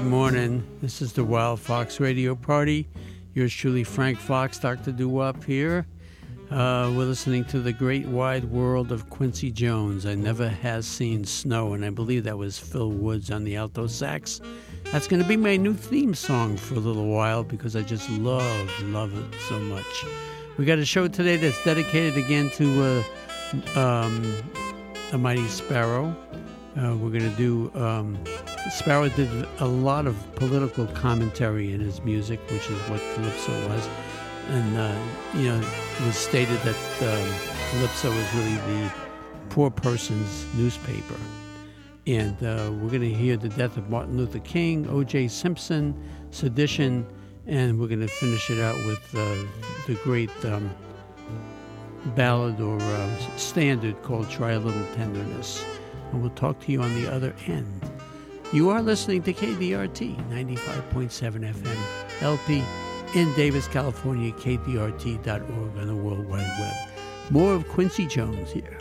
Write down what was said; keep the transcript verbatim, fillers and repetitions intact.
morning. This is the Wild Fox Radio Party. Yours truly, Frank Fox, Doctor Doo-Wop here. Uh, we're listening to The Great Wide World of Quincy Jones. I Never Has Seen Snow, and I believe that was Phil Woods on the alto sax. That's going to be my new theme song for a little while because I just love, love it so much. We got a show today that's dedicated again to uh, um, A Mighty Sparrow. Uh, we're going to do... Um, Sparrow did a lot of political commentary in his music, which is what Calypso was. And, uh, you know, it was stated that um, Calypso was really the poor person's newspaper. And uh, we're going to hear the death of Martin Luther King, O J Simpson, sedition, and we're going to finish it out with uh, the great um, ballad or uh, standard called Try a Little Tenderness. And we'll talk to you on the other end. You are listening to K D R T, ninety-five point seven F M, L P in Davis, California, K D R T dot org on the World Wide Web. More of Quincy Jones here.